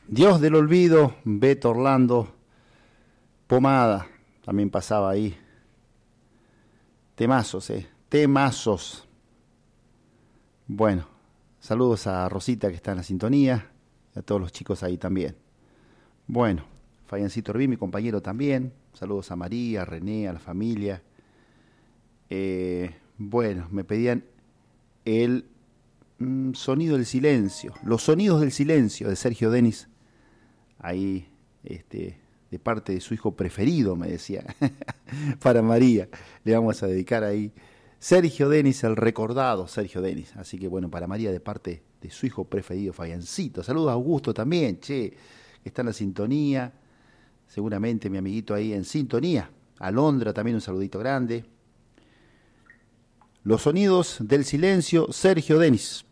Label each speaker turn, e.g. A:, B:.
A: Dios del Olvido, Beto Orlando, Pomada, también pasaba ahí. Temazos, temazos. Bueno, saludos a Rosita que está en la sintonía, y a todos los chicos ahí también. Bueno, Fabiancito Orbí, mi compañero también. Saludos a María, a René, a la familia. Bueno, me pedían el sonido del silencio, los sonidos del silencio de Sergio Denis, ahí de parte de su hijo preferido, me decía, para María, le vamos a dedicar ahí Sergio Denis, el recordado Sergio Denis, así que bueno, para María de parte de su hijo preferido, Fabiancito. Saludos a Augusto también, que está en la sintonía, seguramente mi amiguito ahí en sintonía. Alondra también un saludito grande. Los sonidos del silencio, Sergio Denis.